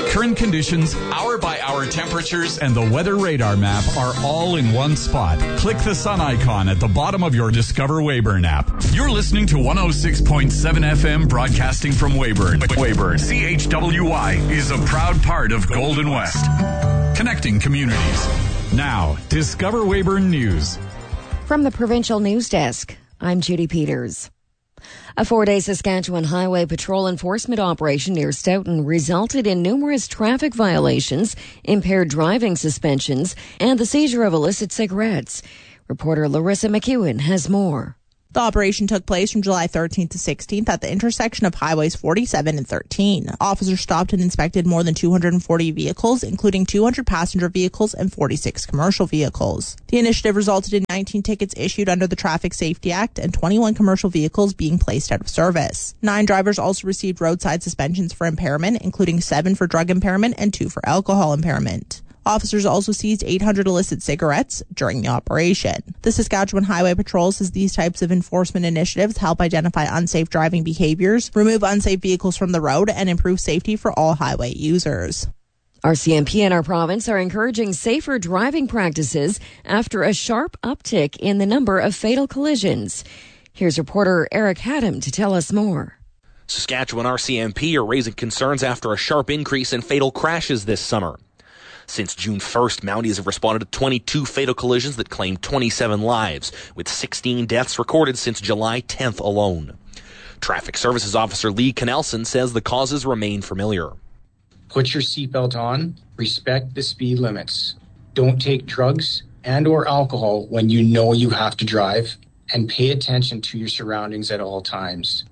Current conditions, hour-by-hour temperatures, and the weather radar map are all in one spot. Click the sun icon at the bottom of your Discover Weyburn app. You're listening to 106.7 FM broadcasting from Weyburn. Weyburn, CHWY, is a proud part of Golden West. Connecting communities. Now, Discover Weyburn News. From the Provincial News Desk, I'm Judy Peters. A 4-day Saskatchewan Highway Patrol enforcement operation near Stoughton resulted in numerous traffic violations, impaired driving suspensions, and the seizure of illicit cigarettes. Reporter Larissa McEwen has more. The operation took place from July 13th to 16th at the intersection of highways 47 and 13. Officers stopped and inspected more than 240 vehicles, including 200 passenger vehicles and 46 commercial vehicles. The initiative resulted in 19 tickets issued under the Traffic Safety Act and 21 commercial vehicles being placed out of service. 9 drivers also received roadside suspensions for impairment, including 7 for drug impairment and 2 for alcohol impairment. Officers also seized 800 illicit cigarettes during the operation. The Saskatchewan Highway Patrol says these types of enforcement initiatives help identify unsafe driving behaviors, remove unsafe vehicles from the road, and improve safety for all highway users. RCMP and our province are encouraging safer driving practices after a sharp uptick in the number of fatal collisions. Here's reporter Eric Haddam to tell us more. Saskatchewan RCMP are raising concerns after a sharp increase in fatal crashes this summer. Since June 1st, Mounties have responded to 22 fatal collisions that claimed 27 lives, with 16 deaths recorded since July 10th alone. Traffic Services Officer Lee Connelson says the causes remain familiar. Put your seatbelt on, respect the speed limits. Don't take drugs and or alcohol when you know you have to drive, and pay attention to your surroundings at all times.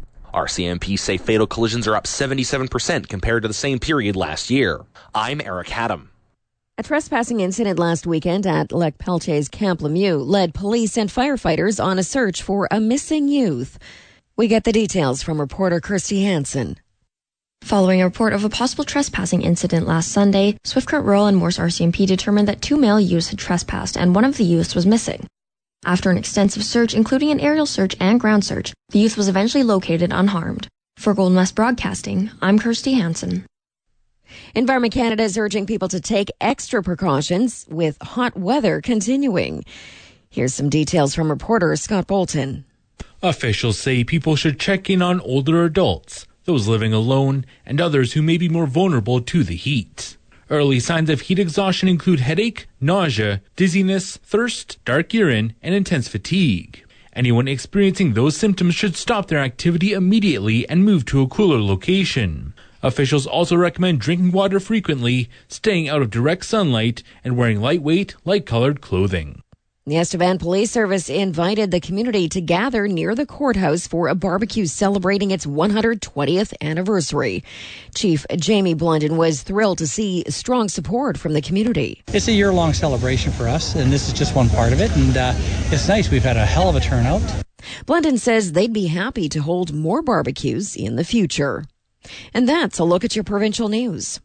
RCMP say fatal collisions are up 77% compared to the same period last year. I'm Eric Haddam. A trespassing incident last weekend at Lec Pelche's Camp Lemieux led police and firefighters on a search for a missing youth. We get the details from reporter Kirsty Hansen. Following a report of a possible trespassing incident last Sunday, Swift-Current Rural and Morse RCMP determined that 2 male youths had trespassed and one of the youths was missing. After an extensive search, including an aerial search and ground search, the youth was eventually located unharmed. For Golden West Broadcasting, I'm Kirsty Hansen. Environment Canada is urging people to take extra precautions with hot weather continuing. Here's some details from reporter Scott Bolton. Officials say people should check in on older adults, those living alone, and others who may be more vulnerable to the heat. Early signs of heat exhaustion include headache, nausea, dizziness, thirst, dark urine, and intense fatigue. Anyone experiencing those symptoms should stop their activity immediately and move to a cooler location. Officials also recommend drinking water frequently, staying out of direct sunlight, and wearing lightweight, light-colored clothing. The Estevan Police Service invited the community to gather near the courthouse for a barbecue celebrating its 120th anniversary. Chief Jamie Blunden was thrilled to see strong support from the community. It's a year-long celebration for us, and this is just one part of it, and it's nice. We've had a hell of a turnout. Blunden says they'd be happy to hold more barbecues in the future. And that's a look at your provincial news.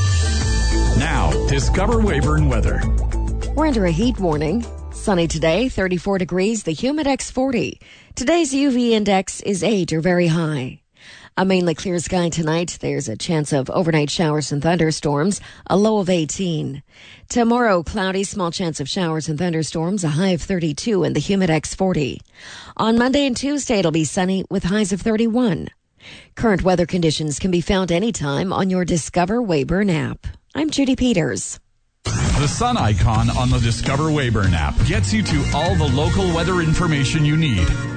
Now, Discover Weyburn weather. We're under a heat warning. Sunny today, 34 degrees, the Humidex 40. Today's UV index is 8 or very high. A mainly clear sky tonight. There's a chance of overnight showers and thunderstorms, a low of 18. Tomorrow, cloudy, small chance of showers and thunderstorms, a high of 32 and the Humidex 40. On Monday and Tuesday, it'll be sunny with highs of 31. Current weather conditions can be found anytime on your Discover Weyburn app. I'm Judy Peters. The sun icon on the Discover Weyburn app gets you to all the local weather information you need.